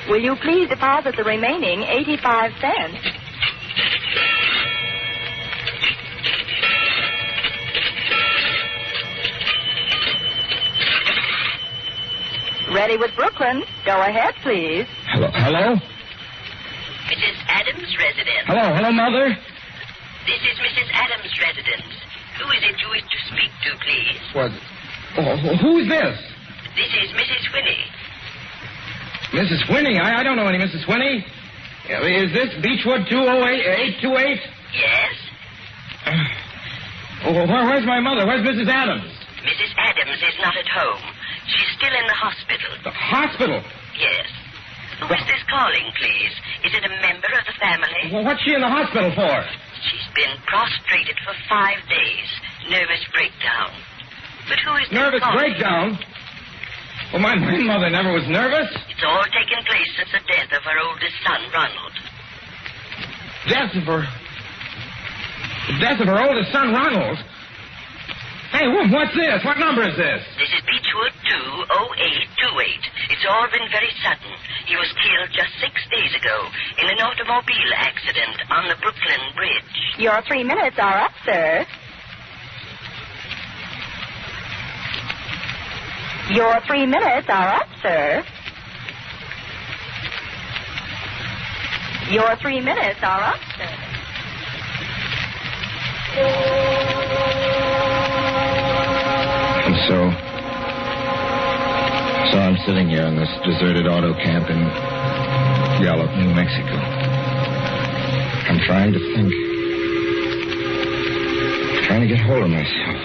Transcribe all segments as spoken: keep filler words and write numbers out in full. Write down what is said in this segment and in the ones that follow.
Will you please deposit the remaining eighty-five cents? Ready with Brooklyn. Go ahead, please. Hello? Hello? Missus Adams' residence. Hello, hello, Mother? This is Missus Adams' residence. Who is it you wish to speak to, please? What? Oh, who's this? This is Missus Winnie. Missus Winnie? I, I don't know any Missus Winnie. Uh, Is this Beechwood two oh eight two eight? Yes? Uh, oh, where, where's my mother? Where's Missus Adams? Missus Adams is not at home. She's still in the hospital. The hospital? Yes. Who is this calling, please? Is it a member of the family? Well, what's she in the hospital for? She's been prostrated for five days. Nervous breakdown. But who is this Nervous calling? breakdown? Well, my, my mother never was nervous. It's all taken place since the death of her oldest son, Ronald. Death of her... The death of her oldest son, Ronald. Hey, wh- what's this? What number is this? This is Beechwood two oh eight two eight. It's all been very sudden. He was killed just six days ago in an automobile accident on the Brooklyn Bridge. Your three minutes are up, sir. Your three minutes are up, sir. Your three minutes are up, sir. And so... So I'm sitting here in this deserted auto camp in Gallup, New Mexico. I'm trying to think. Trying to get hold of myself.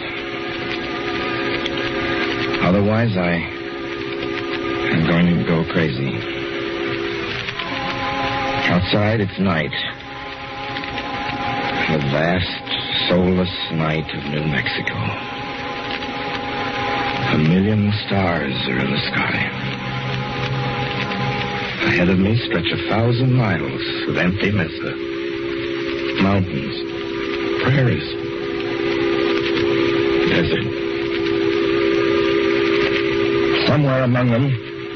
Otherwise, I... I'm going to go crazy. Outside, it's night. The vast, soulless night of New Mexico. A million stars are in the sky. Ahead of me stretch a thousand miles of empty mesa. Mountains, prairies, desert. Somewhere among them,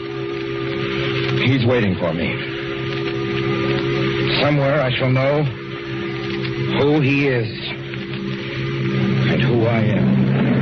he's waiting for me. Somewhere I shall know who he is and who I am.